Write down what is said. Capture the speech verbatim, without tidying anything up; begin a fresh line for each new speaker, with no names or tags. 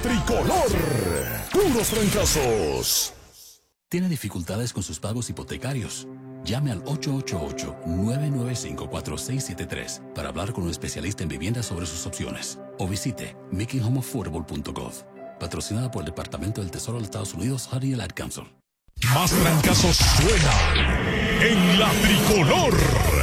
Tricolor. Puros fracasos.
¿Tiene dificultades con sus pagos hipotecarios? Llame al ocho ocho ocho, nueve nueve cinco, cuatro seis siete tres para hablar con un especialista en vivienda sobre sus opciones. O visite making home affordable punto gov. Patrocinada por el Departamento del Tesoro de los Estados Unidos, Honey and Ad Council.
Más trancazos suenan en la Tricolor.